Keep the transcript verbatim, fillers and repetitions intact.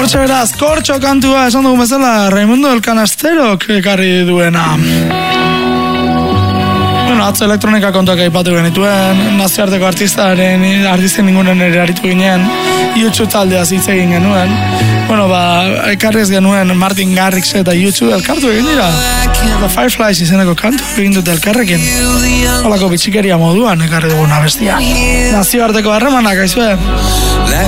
Hortxe beraz, kortxo kantua esan dugu bezala Raimundo del Canasterok ekarri duena. Bueno, atzo elektronika kontuak aipatu genituen, nazioarteko artistaren, artisten ningunen ere aritu ginen, YouTube taldea hitz egin genuen. Bueno, ba, ekarriz genuen Martin Garrix eta YouTube elkartu egin dira. The Fireflies izeneko kantu egin dute elkarrekin. Holako bitxikeria moduan ekarri duguna bestia. Nazioarteko harremanak, aizue.